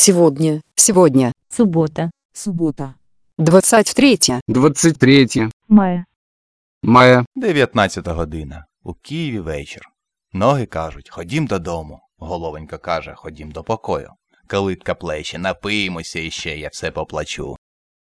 Сегодня. Субота. 23 мая. 19 година. У Києві вечір. Ноги кажуть, ходім додому. Головонька каже, ходім до покою. Калитка плече, напиємося іще, я все поплачу.